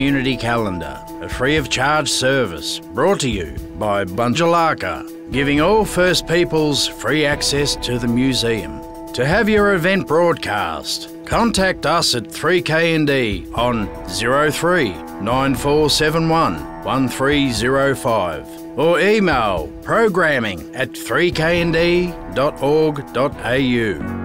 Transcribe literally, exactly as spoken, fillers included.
Community Calendar, a free of charge service brought to you by Bunjalaka, giving all First Peoples free access to the museum. To have your event broadcast, contact us at three K N D on zero three nine four seven one one three zero five or email programming at three k n d dot org dot a u.